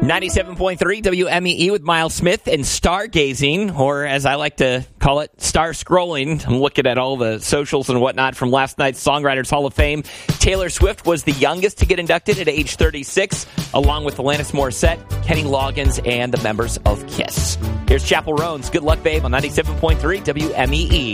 97.3 WMEE with Miles Smith and stargazing, or as I like to call it, star scrolling. I'm looking at all the socials and whatnot from last night's Songwriters Hall of Fame. Taylor Swift was the youngest to get inducted at age 36, along with Alanis Morissette, Kenny Loggins, and the members of KISS. Here's Chapel Roan's Good Luck Babe on 97.3 WMEE.